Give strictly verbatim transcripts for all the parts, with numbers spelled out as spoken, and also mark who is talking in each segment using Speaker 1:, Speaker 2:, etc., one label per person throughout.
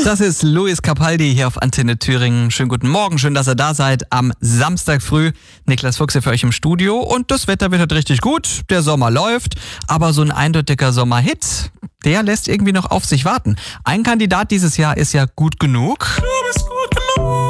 Speaker 1: Das ist Luis Capaldi hier auf Antenne Thüringen. Schönen guten Morgen, schön, dass ihr da seid am Samstag früh. Niklas Fuchs hier für euch im Studio und das Wetter wird heute richtig gut. Der Sommer läuft, aber so ein eindeutiger Sommerhit, der lässt irgendwie noch auf sich warten. Ein Kandidat dieses Jahr ist ja Gut genug. Du bist gut genug.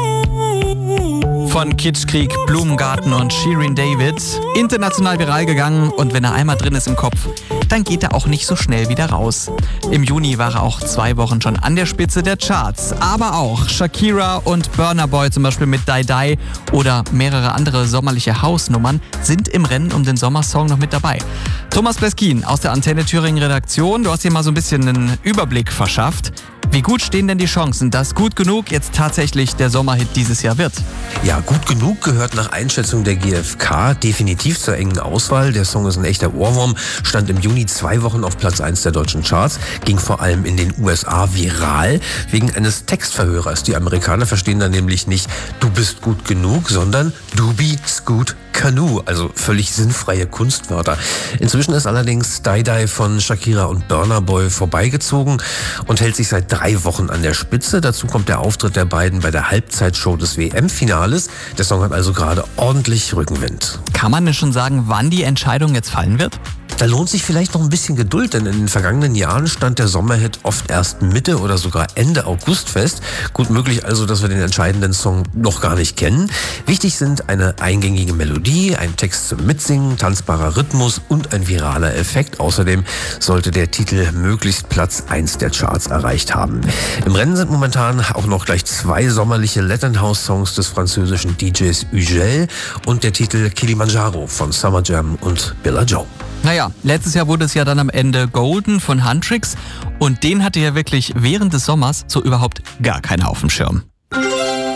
Speaker 1: Von Kitschkrieg, Blumengarten und Shirin David. International viral gegangen und wenn er einmal drin ist im Kopf, dann geht er auch nicht so schnell wieder raus. Im Juni war er auch zwei Wochen schon an der Spitze der Charts. Aber auch Shakira und Burna Boy zum Beispiel mit Die Die oder mehrere andere sommerliche Hausnummern sind im Rennen um den Sommersong noch mit dabei. Thomas Bleskin aus der Antenne Thüringen Redaktion, du hast hier mal so ein bisschen einen Überblick verschafft. Wie gut stehen denn die Chancen, dass Gut genug jetzt tatsächlich der Sommerhit dieses Jahr wird?
Speaker 2: Ja, Gut genug gehört nach Einschätzung der G F K definitiv zur engen Auswahl. Der Song ist ein echter Ohrwurm, stand im Juni zwei Wochen auf Platz eins der deutschen Charts, ging vor allem in den U S A viral wegen eines Textverhörers. Die Amerikaner verstehen da nämlich nicht "Du bist gut genug", sondern "Du bist gut Canoe", also völlig sinnfreie Kunstwörter. Inzwischen ist allerdings Die Die von Shakira und Burna Boy vorbeigezogen und hält sich seit drei Wochen an der Spitze. Dazu kommt der Auftritt der beiden bei der Halbzeitshow des W M-Finales. Der Song hat also gerade ordentlich Rückenwind.
Speaker 1: Kann man denn schon sagen, wann die Entscheidung jetzt fallen wird?
Speaker 2: Da lohnt sich vielleicht noch ein bisschen Geduld, denn in den vergangenen Jahren stand der Sommerhit oft erst Mitte oder sogar Ende August fest. Gut möglich also, dass wir den entscheidenden Song noch gar nicht kennen. Wichtig sind eine eingängige Melodie, ein Text zum Mitsingen, tanzbarer Rhythmus und ein viraler Effekt. Außerdem sollte der Titel möglichst Platz eins der Charts erreicht haben. Im Rennen sind momentan auch noch gleich zwei sommerliche Latin House Songs des französischen D Js Ugel und der Titel Kilimanjaro von Summer Jam und Billa Joe.
Speaker 1: Naja, letztes Jahr wurde es ja dann am Ende Golden von Huntrix und den hatte ja wirklich während des Sommers so überhaupt gar keiner auf dem Schirm.